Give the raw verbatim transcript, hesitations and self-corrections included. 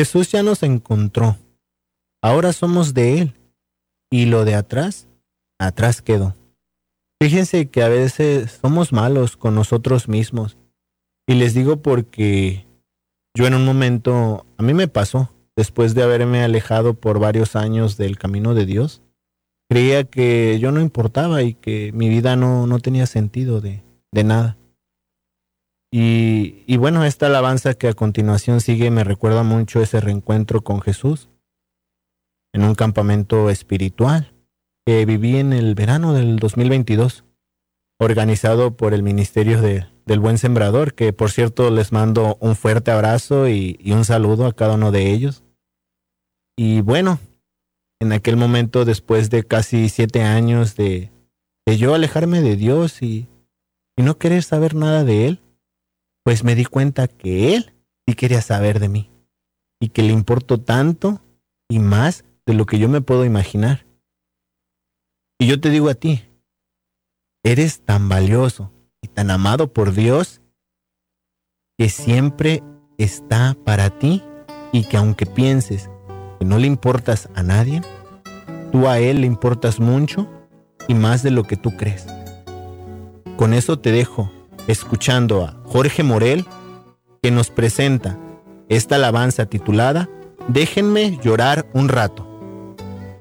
Jesús ya nos encontró. Ahora somos de Él. Y lo de atrás, atrás quedó. Fíjense que a veces somos malos con nosotros mismos. Y les digo porque yo en un momento, a mí me pasó, después de haberme alejado por varios años del camino de Dios, creía que yo no importaba y que mi vida no, no tenía sentido de, de nada. Y, y bueno, esta alabanza que a continuación sigue me recuerda mucho ese reencuentro con Jesús en un campamento espiritual que viví en el verano del dos mil veintidós, organizado por el Ministerio de, del Buen Sembrador, que por cierto les mando un fuerte abrazo y, y un saludo a cada uno de ellos. Y bueno, en aquel momento, después de casi siete años de, de yo alejarme de Dios y, y no querer saber nada de Él, pues me di cuenta que Él sí quería saber de mí y que le importó tanto y más de lo que yo me puedo imaginar. Y yo te digo a ti, eres tan valioso y tan amado por Dios que siempre está para ti y que aunque pienses que no le importas a nadie, tú a Él le importas mucho y más de lo que tú crees. Con eso te dejo escuchando a Jorge Morel, que nos presenta esta alabanza titulada Déjenme llorar un rato.